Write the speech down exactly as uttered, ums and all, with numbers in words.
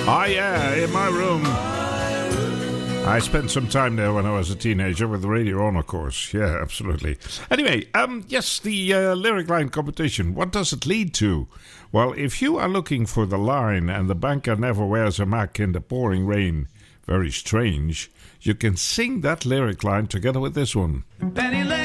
Ah, yeah, in my room. I spent some time there when I was a teenager with the radio on, of course. Yeah, absolutely. Anyway, um, yes, the uh, lyric line competition. What does it lead to? Well, if you are looking for the line and the banker never wears a mac in the pouring rain, very strange, you can sing that lyric line together with this one. Penny